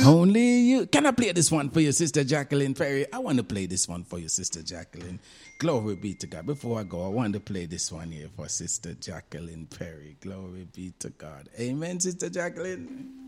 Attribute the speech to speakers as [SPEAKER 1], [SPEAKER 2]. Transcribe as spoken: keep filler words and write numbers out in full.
[SPEAKER 1] Only you. Can I play this one for you, Sister Jacqueline Perry? I want to play this one for you, Sister Jacqueline. Glory be to God. Before I go, I want to play this one here for Sister Jacqueline Perry. Glory be to God. Amen, Sister Jacqueline.